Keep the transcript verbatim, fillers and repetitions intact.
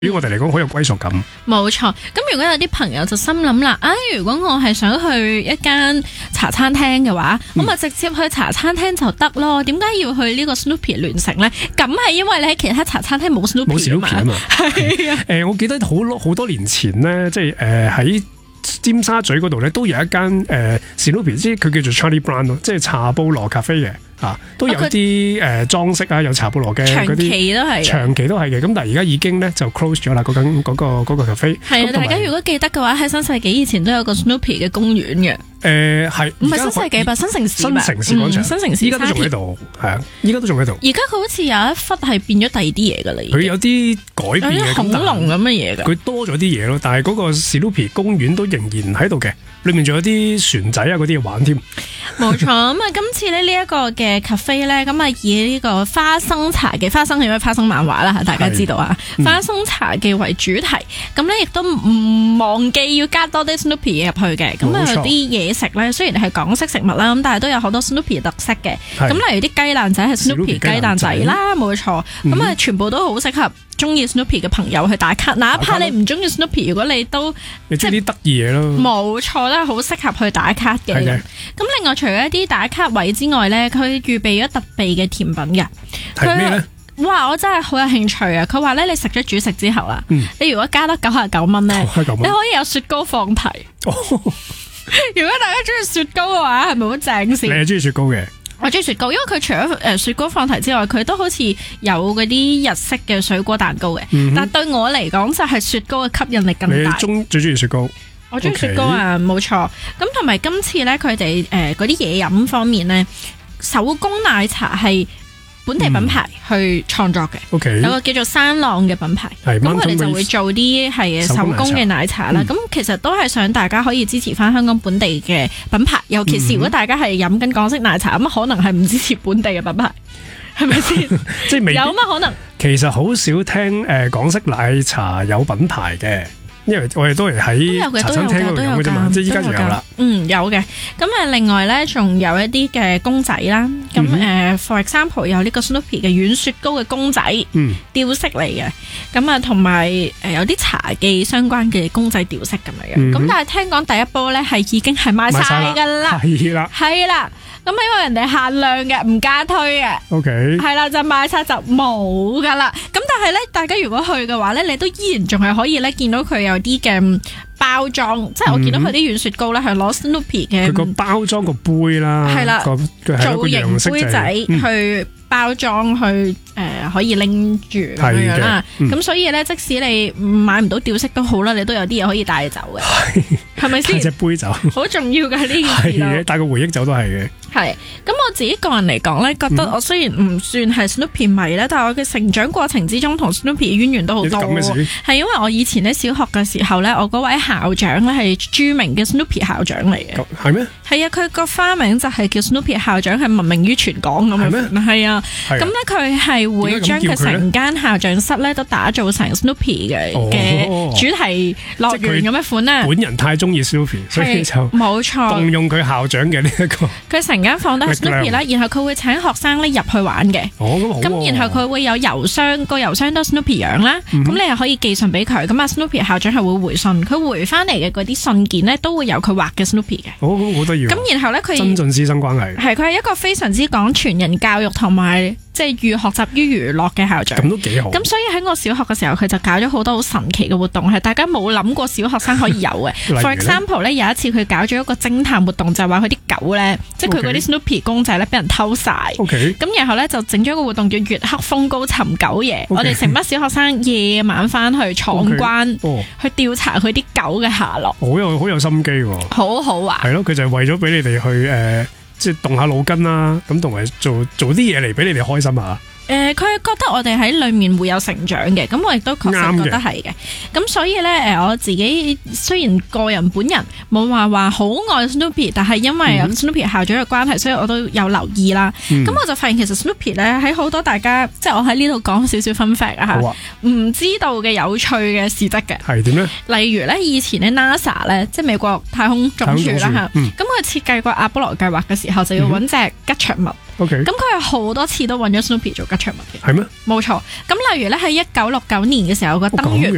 於我哋嚟講好有歸屬感。 冇錯，咁如果有啲朋友就心諗啦，啊，如果我係想去一間茶餐廳嘅話，咁咪、嗯、直接去茶餐廳就得咯。點解要去呢個 Snoopy 聯城咧？咁係因為你喺其他茶餐廳冇 Snoopy 冇 Snoopy 啊嘛。 係啊。誒、 呃，我記得好好多年前咧，即係誒喺尖沙咀嗰度咧，都有一間誒 Snoopy，即係佢叫做 Charlie Brown 咯，即係茶布羅咖啡嘅。啊，都有啲誒裝飾啊，有茶布羅嘅嗰啲，長期都係，長期都係嘅。咁但係而家已經咧就 close 咗啦，嗰間嗰個嗰個 cafe。係啊， 大家如果記得嘅話，喺新世紀以前都有個 Snoopy 嘅公園嘅。 誒係， 唔係新世紀吧？新城市吧？ 新城市廣場， 新城市， 依家都仲喺度，係啊，依家都仲喺度。 而家佢好似有一忽係變咗第二啲嘢㗎啦。 佢有啲改變嘅， 有啲恐龍咁嘅嘢㗎。 佢多咗啲嘢咯，但係嗰個 Snoopy 公園都仍然喺度嘅，裏面仲有啲船仔啊嗰啲嘢玩添。 冇錯，咁啊，今次咧呢一個嘅 cafe 咧，咁啊以呢個花生茶嘅花生係因為花生漫畫啦，大家知道啊，嗯、花生茶嘅為主題，咁咧亦都唔忘記要加多啲 Snoopy 入去嘅，咁啊有啲嘢食咧，雖然係港式食物啦，咁但係都有好多 Snoopy 特色嘅，咁例如啲雞蛋仔係 Snoopy 雞蛋仔啦，冇錯，咁啊全部都好適合中意 Snoopy 嘅朋友去打卡，哪怕你唔中意 Snoopy， 如果你都你中意啲得意嘢咯， 冇錯啦，好適合去打卡嘅。咁另外除咗一啲打卡位之外咧，佢預備咗特備嘅甜品嘅。 係咩咧？ 哇！我真係好有興趣啊！佢話咧，你食咗主食之後啊，嗯、你如果加得九十九蚊咧，你可以有雪糕放題。哦、如果大家中意雪糕嘅話，係咪好正先？ 你係中意雪糕嘅？ 我中意雪糕，因為佢除咗誒雪糕放題之外，佢都好似有嗰啲日式嘅水果蛋糕嘅。嗯、但對我嚟講，就係雪糕嘅吸引力更大。 你中最中意雪糕？ 我中意雪糕啊，冇錯。咁同埋今次咧，佢哋誒嗰啲嘢飲方面咧，手工奶茶係本地品牌去創作嘅。嗯 okay、有個叫做山浪嘅品牌，咁佢哋就會做啲係手工嘅奶茶啦。咁、嗯、其實都係想大家可以支持翻香港本地嘅品牌，尤其是如果大家係飲緊港式奶茶，咁可能係唔支持本地嘅品牌，係咪先？即係未有乜可能？其實好少聽誒、呃、港式奶茶有品牌嘅。因為我哋都係喺茶餐廳嗰度飲嘅啫嘛，即係依家仲有啦。嗯，有嘅。咁啊，另外咧，仲有一啲嘅公仔啦。咁誒、嗯、，for example 有呢個 Snoopy 嘅軟雪糕嘅公仔，嗯，吊飾嚟嘅。咁啊，同埋誒有啲茶記相關嘅公仔吊飾咁樣樣。咁、嗯、但係聽講第一波咧係已經係賣晒噶啦，係啦，係啦。咁因為人哋限量嘅，唔加推嘅。OK。係啦，就賣晒就冇噶啦。咁但係咧，大家如果去嘅話咧，你都依然仲係可以咧見到佢有啲嘅包裝，嗯、即係我見到佢啲軟雪糕咧係攞 Snoopy 嘅。佢個包裝個杯啦，係啦，造型杯仔去包裝去誒、呃、可以拎住咁樣啦。咁、嗯、所以咧，即使你買唔到吊飾都好啦，你都有啲嘢可以帶走嘅，係咪先？帶隻杯走，好重要嘅呢件事咯。係嘅，帶個回憶走都係嘅。係，咁我自己個人嚟講咧，覺得我雖然唔算係 Snoopy 迷咧，嗯、但係我嘅成長過程之中同 Snoopy 嘅淵源都好多。係因為我以前咧小學嘅時候咧，我嗰位校長咧係著名嘅 Snoopy 校長嚟嘅。係咩？係啊，佢個花名就係叫 Snoopy 校長，係聞名於全港咁樣。係咩？係啊，咁咧佢係會將佢成間校長室咧都打造成 Snoopy 嘅嘅、哦、主題樂園咁嘅款啦。本人太中意 Snoopy， 所以就冇錯動用佢校長嘅呢一個。佢成間房都係 Snoopy 啦，然後佢會請學生咧入去玩嘅。哦，咁好。咁然後佢會有郵箱，個郵箱都 Snoopy 樣啦。咁、嗯、你又可以寄信俾佢，咁啊 Snoopy 校長係會回信，佢回翻嚟嘅嗰啲信件咧都會有佢畫嘅 Snoopy 嘅。哦，咁好得意。咁然後咧佢增進師生關係。係，佢係一個非常之講全人教育同埋即係寓學習於娛樂嘅校長。咁都幾好。咁所以喺我小學嘅時候，佢就搞咗好多好神奇嘅活動，係大家冇諗過小學生可以有嘅。For example 咧，有一次佢搞咗一個偵探活動，就係話佢啲狗咧，即係佢嗰啲 Snoopy 公仔咧，俾人偷晒。OK。咁然後咧就整咗個活動叫月黑風高尋狗夜。Okay. 我哋成班小學生夜晚翻去闖關，okay. oh. 去調查佢啲狗嘅下落。好有好有心機喎。好好玩。係咯，佢就係為咗俾你哋去誒。呃即係動下腦筋啦，咁同埋做做啲嘢嚟俾你哋開心下。誒、呃，佢覺得我哋喺裏面會有成長嘅，咁我亦都確實覺得係嘅。咁所以咧，誒，我自己雖然個人本人冇話話好愛 Snoopy， 但係因為 Snoopy 校長嘅關係，所以我都有留意啦。咁、嗯、我就發現其實 Snoopy 咧喺好多大家，即係我喺呢度講少少 fun fact 啊，唔知道嘅有趣嘅事跡嘅。係點咧？例如咧，以前咧 NASA 咧，即係美國太空總署啦吓，咁佢設計過阿波羅計劃嘅時候，就要揾隻吉祥物。OK，咁佢係好多次都揾咗 Snoopy 做吉祥物嘅。係咩？冇錯。咁例如咧喺一九六九年嘅時候，個登月